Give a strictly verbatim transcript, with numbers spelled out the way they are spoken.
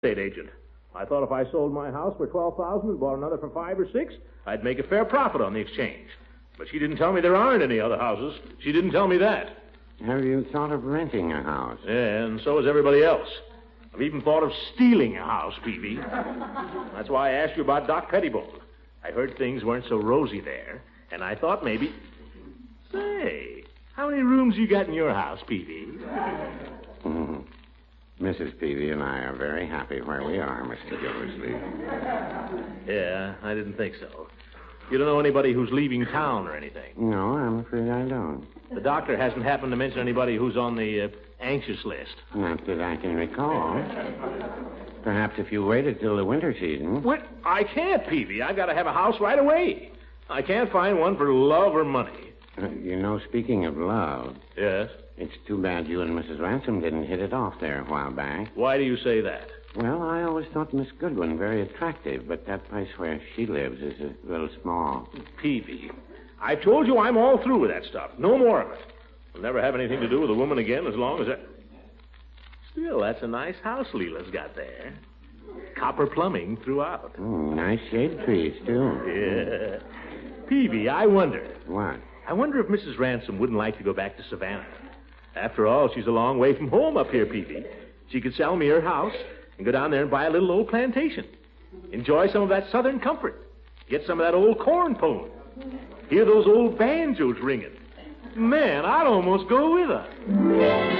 estate agent. I thought if I sold my house for twelve thousand dollars and bought another for five or six, I'd make a fair profit on the exchange. But she didn't tell me there aren't any other houses. She didn't tell me that. Have you thought of renting a house? Yeah, and so has everybody else. I've even thought of stealing a house, Peavy. That's why I asked you about Doc Pettibone. I heard things weren't so rosy there, and I thought maybe... Say, how many rooms you got in your house, Peavy? Mm-hmm. Missus Peavy and I are very happy where we are, Mister Gildersleeve. Yeah, I didn't think so. You don't know anybody who's leaving town or anything? No, I'm afraid I don't. The doctor hasn't happened to mention anybody who's on the uh, anxious list. Not that I can recall. Perhaps if you waited till the winter season. What? I can't, Peavy. I've got to have a house right away. I can't find one for love or money. Uh, you know, speaking of love... Yes? It's too bad you and Missus Ransom didn't hit it off there a while back. Why do you say that? Well, I always thought Miss Goodwin very attractive, but that place where she lives is a little small. Peavy, I've told you I'm all through with that stuff. No more of it. I'll never have anything to do with a woman again as long as I... Still, that's a nice house Leela's got there. Copper plumbing throughout. Mm, nice shade trees, too. Yeah. Peavy, I wonder... What? I wonder if Missus Ransom wouldn't like to go back to Savannah. After all, she's a long way from home up here, Peavy. She could sell me her house and go down there and buy a little old plantation. Enjoy some of that southern comfort. Get some of that old corn pone. Hear those old banjos ringing. Man, I'd almost go with her.